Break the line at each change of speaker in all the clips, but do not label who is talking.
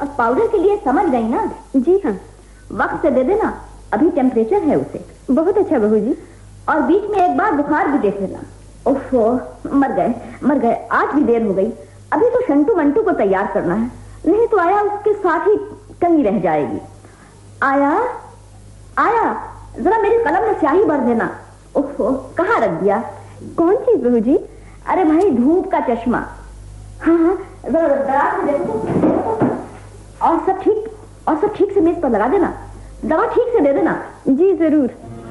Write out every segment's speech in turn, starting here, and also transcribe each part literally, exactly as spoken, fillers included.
और पाउडर के लिए समझ गई ना?
जी हाँ।
वक्त से दे देना, अभी टेम्परेचर है उसे।
बहुत अच्छा बहू जी।
और बीच में एक बार बुखार भी देख लेना। ओफो, मर गए मर गए, आज भी देर हो गई। अभी तो शंटू मंटू को तैयार करना है, नहीं तो आया उसके साथ ही कहीं रह जाएगी। आया आया, जरा मेरी कलम में स्याही भर देना। ओफो, कहाँ रख दिया?
कौन चीज बहू जी?
अरे भाई, धूप का चश्मा। हाँ हाँ, जरा दराज से देखो। और सब ठीक और सब ठीक से मेज पर लगा देना। दवा ठीक से दे देना।
जी जरूर।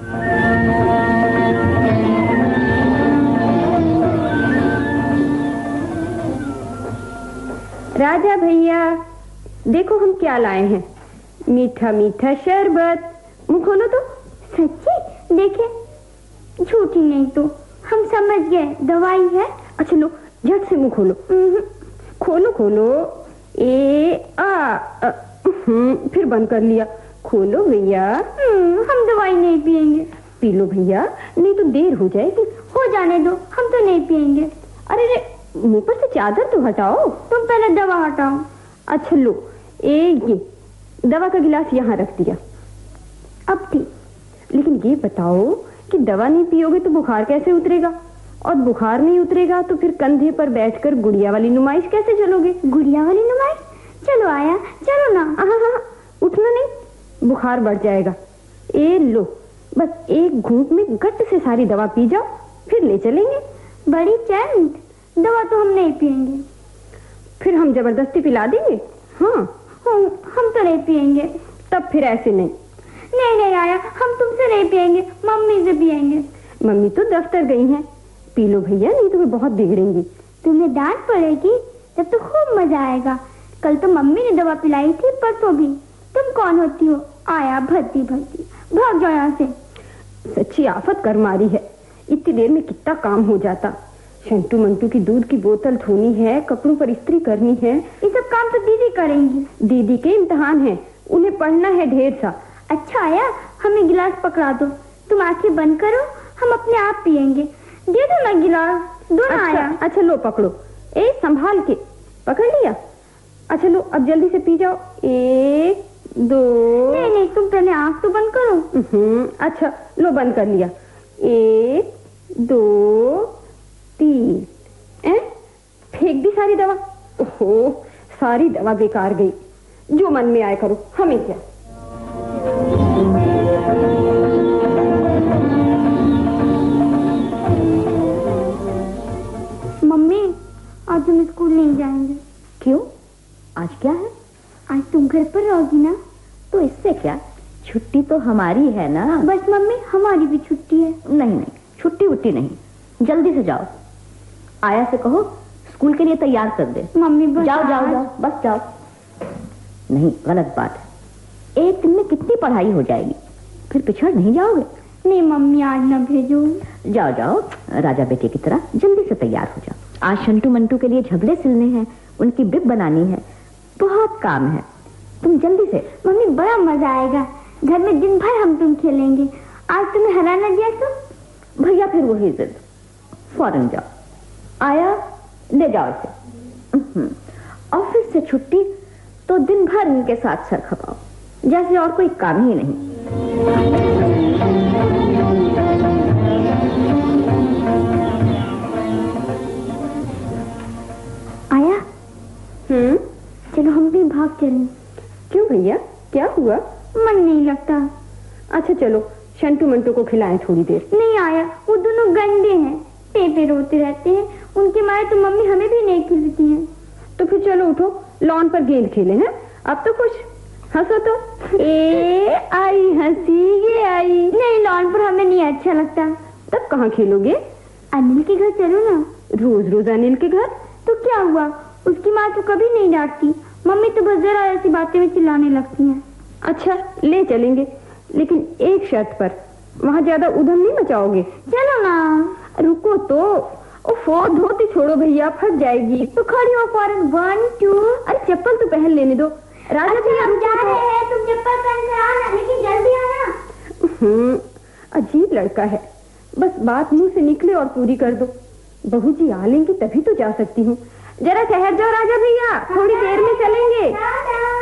राजा भैया, देखो हम क्या लाए हैं। मीठा मीठा शरबत। मुंह खोलो तो।
सच्ची? देखे, झूठी नहीं तो हम समझ गए दवाई है।
अच्छा लो, झट से मुंह खोलो। खोलो खोलो। ए आ, आ फिर बंद कर लिया। खोलो भैया।
हम दवाई नहीं पिएंगे।
पी लो भैया, नहीं तो देर हो जाएगी।
हो जाने दो, हम तो नहीं पिएंगे।
अरे रे, मुंह पर से चादर तो हटाओ।
तुम पहले दवा हटाओ।
अच्छा लो, ए ये दवा का गिलास यहाँ रख दिया। अब ठीक, लेकिन ये बताओ कि दवा नहीं पियोगे तो बुखार कैसे उतरेगा? और बुखार नहीं उतरेगा तो फिर कंधे पर बैठकर गुड़िया वाली नुमाइश कैसे चलोगे?
गुड़िया वाली नुमाइश? चलो आया, चलो ना।
हाँ हाँ, उठना नहीं, बुखार बढ़ जाएगा। ए लो, बस एक घूंट में गट से सारी दवा पी जाओ, फिर ले चलेंगे।
बड़ी चंद, दवा तो हम नहीं पिएंगे।
फिर हम जबरदस्ती पिला देंगे? हाँ,
हम, हम तो नहीं पिएंगे।
तब फिर ऐसे नहीं।
नहीं नहीं आया, हम तुमसे नहीं पिएंगे, मम्मी से पिएंगे।
मम्मी तो दफ्तर गई हैं। पी लो भैया, नहीं तो वे बहुत बिगड़ेंगी।
तुम्हें डांट पड़ेगी, तब तो खूब मजा आएगा। कल तो मम्मी ने दवा पिलाई थी, परसों भी। तुम कौन होती हो? आया भर्ती भर्ती, भाग जाओ यहाँ से।
सच्ची आफत कर मारी है, इतनी देर में कितना काम हो जाता। शंटू मंटू की दूध की बोतल धोनी है, कपड़ों पर इस्त्री करनी है।
ये सब काम तो दीदी करेंगी।
दीदी के इम्तिहान है, उन्हें पढ़ना है ढेर सा।
अच्छा आया, हमें गिलास पकड़ा दो। तुम आंखें बंद करो, हम अपने आप पिएंगे। दे दो ना गिलास, दो ना।
अच्छा,
आया।
अच्छा लो पकड़ो। ए संभाल के, पकड़ लिया। अच्छा लो, अब जल्दी से पी जाओ। एक दो।
नहीं नहीं, तुम पहले आंख तो बंद करो।
अच्छा लो, बंद कर लिया। एक दो तीन। ए? फेंक दी सारी दवा। ओहो, सारी दवा बेकार गई। जो मन में आए करो, हमें क्या।
मम्मी, आज हम स्कूल नहीं जाएंगे।
क्यों? आज क्या है?
आज तुम घर पर रहोगी ना?
तो इससे क्या, छुट्टी तो हमारी है ना।
बस मम्मी, हमारी भी छुट्टी है।
नहीं नहीं, छुट्टी उट्टी नहीं, जल्दी से जाओ। आया से कहो स्कूल के लिए तैयार कर दे।
मम्मी बस
जाओ जाओ जाओ, बस जाओ। नहीं, गलत बात है। एक दिन में कितनी पढ़ाई हो जाएगी, फिर पिछड़ नहीं जाओगे?
नहीं मम्मी, आज ना भेजो।
जाओ जाओ, राजा बेटे की तरह जल्दी से तैयार हो जाओ। आज शंटू मंटू के लिए झबले सिलने हैं, उनकी बिब बनानी है, बहुत काम है। तुम जल्दी से।
मम्मी, बड़ा मजा आएगा, घर में दिन भर हम तुम खेलेंगे। आज तुम्हें हराना दिया तो?
भैया फिर वही जिद, फौरन जाओ। आया, ले जाओ इसे। ऑफिस से छुट्टी तो दिन भर इनके साथ सर खपाओ, जैसे और कोई काम ही नहीं।
आया,
हम्म
चलो हम भी भाग चलें।
क्यों भैया, क्या हुआ?
मन नहीं लगता।
अच्छा चलो, शंटू मंटू को खिलाएं थोड़ी देर।
नहीं आया, वो दोनों गंदे हैं, पेपे रोते रहते हैं। उनके मारे तो मम्मी हमें भी नहीं खिलाती है।
तो फिर चलो उठो, लॉन पर गेंद खेलें। हैं अब तो खुश, हंसो तो। ए आई हंसी, ये आई।
नहीं, लॉन पर हमें नहीं अच्छा लगता।
तब कहाँ खेलोगे?
अनिल के घर चलो ना।
रोज रोज अनिल के घर?
तो क्या हुआ, उसकी माँ तो कभी नहीं डांटती। मम्मी तो बस जरा ऐसी बातें में चिल्लाने लगती हैं।
अच्छा ले चलेंगे, लेकिन एक शर्त पर, वहाँ ज्यादा उधम नहीं मचाओगे।
चलो ना।
रुको तो। ओफो, धोती छोड़ो भैया, फट जाएगी।
तो खड़ी हो फौरन। One two.
अरे चप्पल तो पहन लेने दो। राजा
अच्छा,
भैया
हम जा रहे हैं, तुम चप्पल पहन कर आना, लेकिन जल्दी आना।
हम्म अजीब लड़का है, बस बात मुंह से निकले और पूरी कर दो। बहू जी आ लेंगी तभी तो जा सकती हूँ। जरा ठहर जाओ राजा भैया, थोड़ी देर में चलेंगे।